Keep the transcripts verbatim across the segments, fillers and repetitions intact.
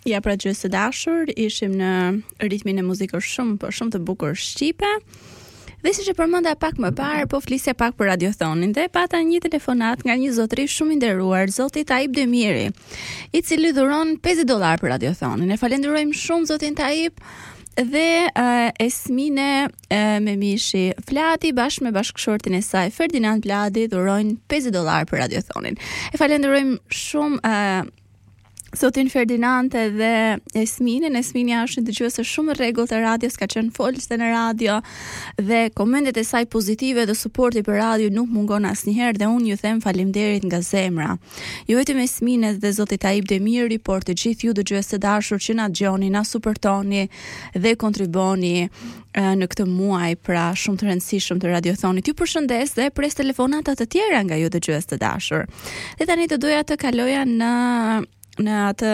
Ja, pra gjë së dashur, ishim në ritmin e muzikës shumë, por shumë të bukur shqipe. Dhe si që përmenda pak më parë, po flisja pak për radiothonin dhe pata një telefonat nga një zotëri shumë i nderuar, zoti Taib Demiri, i cili dhuron pesëdhjetë dollar për radiothonin. Ne falenderojmë shumë zotin Taib dhe uh, Esmine uh, me mishi Flati bashkë me bashkëshortin e saj Ferdinand Vladi dhurojnë pesëdhjetë dollar për radiothonin. E falenderojmë shumë uh, Zotin Ferdinand dhe Esminin. Esminia është një dëgjuese shumë rregullt e radios, ka qenë folëse në radio dhe komentet e saj pozitive dhe suporti për radio nuk mungon asnjëherë dhe unë ju them faleminderit nga zemra. Jo vetëm Esmines dhe zotit Taib Demiri, por të gjithë ju dëgjues të dashur që na dëgjoni, na suportoni dhe kontriboni në këtë muaj pra shumë të rëndësishëm të radiothonit. Ju përshëndes dhe pres telefonata të tjera nga ju dëgjues të dashur. Dhe tani të doja të kaloja në në atë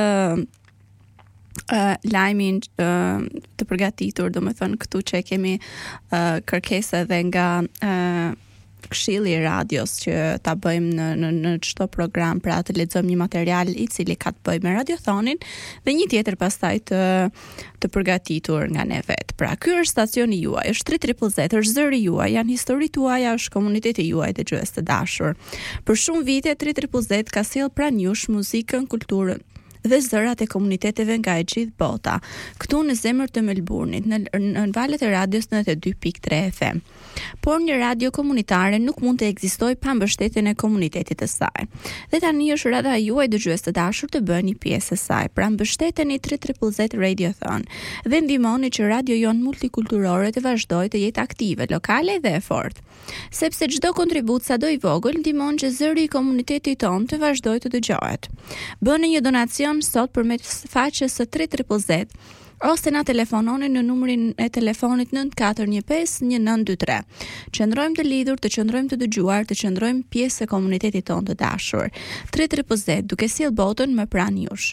uh, lajmin uh, të përgatitur, do me thënë këtu që kemi uh, kërkesa dhe nga uh, Këshilli i Radios që ta bëjmë në në në çdo program, pra të lexojmë një material i cili ka të bëjë me radiothonin dhe një tjetër pastaj të të përgatitur nga ne vet. Pra ky është stacioni juaj, është tri triple zet, është zëri juaj, janë historitë tuaja, është komuniteti juaj dëgjues të dashur. Për shumë vite tri triple zet ka sjell pranë jush muzikën, kulturën dhe zërat e komuniteteve nga e gjithë bota, këtu në zemër të Melbourne-it, në, në valët e radios nëntëdhjetë e dy pikë tre F M. Por një radio komunitare nuk mund të ekzistojë pa mbështetjen e komunitetit të saj. Dhe tani është rada juaj dëgjues të dashur të bëni pjesë e saj. Pra mbështeteni tri triple zet Radiothon dhe ndihmoni që radio jon multikulturore të vazhdojë të jetë aktive, lokale dhe e fortë. Sepse çdo kontribut sado i vogël ndihmon që zëri i komunitetit tonë të vazhdojë të dëgjohet. Bëni një donacion sot përmes faqes së tri triple zet ose na telefononi në numrin e telefonit nënt katër një pesë një nënt dy tre. Qëndrojmë të lidhur, të qëndrojmë të dëgjuar, të qëndrojmë pjesë e komunitetit tonë të dashur. tri triple zet duke sjell botën më pranë jush.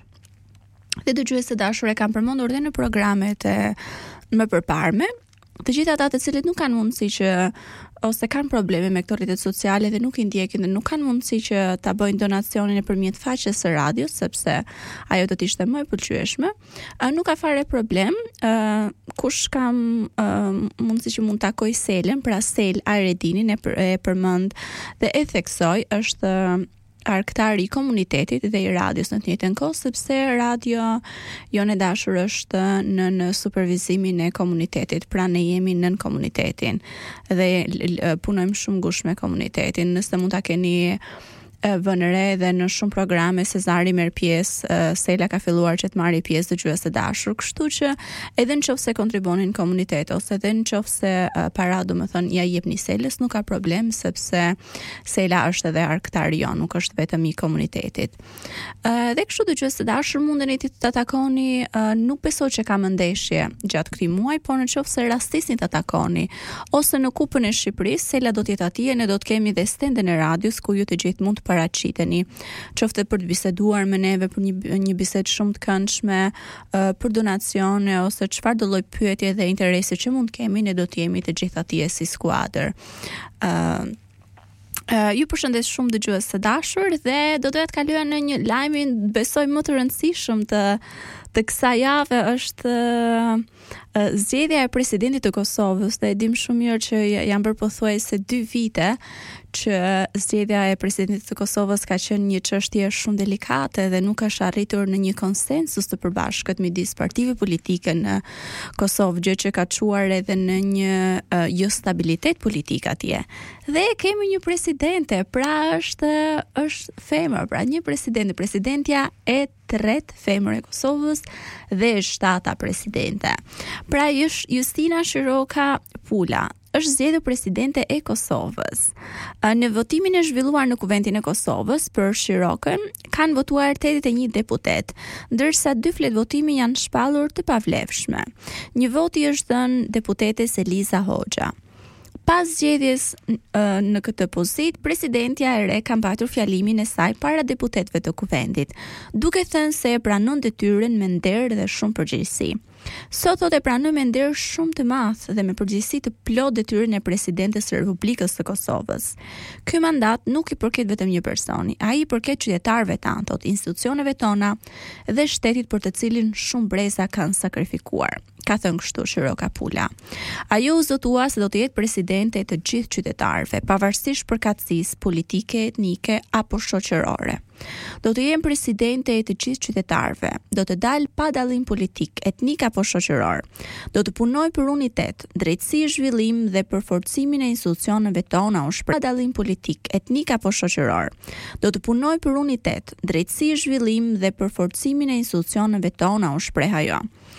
Dhe dëgjues të dashur e kam përmendur edhe në programet e më përparme, të gjithë ata të cilët nuk kanë mundësi që ose kanë probleme me këto rrjetet sociale dhe nuk i ndjekin dhe nuk kanë mundësi që ta bëjnë donacionin nëpërmjet faqes së radios, sepse ajo do të ishte më e pëlqyeshme, nuk ka fare problem. Kush kam mundësi që mund takoj Selën, pra Sel Aredinin e, për, e përmend dhe e theksoj, është arktari i komunitetit dhe i radios në të njëjtën kohë, sepse radio jonë e dashur është në në supervizimin e komunitetit, pra ne jemi nën komunitetin dhe punojmë shumë ngushtë me komunitetin. Nëse mund ta keni vënë re dhe në shumë programe Sezari merr pjesë, Sela ka filluar që të marrë pjesë dëgjues të dashur, kështu që edhe nëse kontribonin komunitet ose edhe nëse para, domethënë ja jepni Selës, nuk ka problem, sepse Sela është edhe arktari jon, nuk është vetëm i komunitetit. Dhe kështu dëgjues të dashur, mundeni të ta takoni, nuk besoj që ka ndeshje gjatë këtij muaji, por nëse rastisni ta takoni ose në Kupën e Shqipërisë, Sela do të jetë atje, ne do të kemi dhe stenden e radios ku ju të gjithë mund të paraqiteni, qoftë për të biseduar me neve për një një bisedë shumë të këndshme, uh, për donacione ose çfarë do lloj pyetje dhe interesi që mund kemi, ne do të jemi të gjithë atje si skuadër. Uh, Uh, ju përshëndes shumë dëgjues të dashur dhe do doja të kaloja në një lajmin besoj më të rëndësishëm të të kësaj jave, është uh, zgjedhja e presidentit të Kosovës. Dhe e dim shumë mirë që janë bërë pothuajse dy vite që zgjedhja e presidentit të Kosovës ka qenë një çështje shumë delikate dhe nuk është arritur në një konsensus të përbashkët midis partive politike në Kosovë, gjë që ka çuar edhe në një uh, jo stabilitet politik atje. Dhe kemi një presidente, pra është është femër, pra një presidente, presidentja e tret femër e Kosovës dhe e shtata presidente. Pra Justina Shiroka Pula është zgjedhur presidente e Kosovës. Në votimin e zhvilluar në Kuventin e Kosovës për Shirokën kanë votuar tetëdhjetë e një deputet, ndërsa dy flet votimi janë shpallur të pavlefshme. Një voti është dhënë deputetes Eliza Hoxha. Pas zgjedhjes në këtë pozitë, presidentja e re ka mbajtur fjalimin e saj para deputetëve të kuvendit, duke thënë se e pranon detyrën me nder dhe shumë përgjegjësi. Sot thotë e pranoj me nder shumë të madh dhe me përgjegjësi të plot detyrën e presidentes së Republikës së Kosovës. Ky mandat nuk i përket vetëm një personi, ai i përket qytetarëve tanë, thotë, institucioneve tona dhe shtetit për të cilin shumë breza kanë sakrifikuar. Ka thënë kështu Shiro Kapula. Ajo u zotua se do të jetë presidente e të gjithë qytetarëve, pavarësisht përkatësisë politike, etnike apo shoqërore. Do të jem presidente e të gjithë qytetarëve, do të dal pa dallim politik, etnik apo shoqëror. Do të punoj për unitet, drejtësi, zhvillim dhe për forcimin e institucioneve tona u shpreh pa dallim politik, etnik apo shoqëror. Do të punoj për unitet, drejtësi, zhvillim dhe për forcimin e institucioneve tona u shpreh ajo.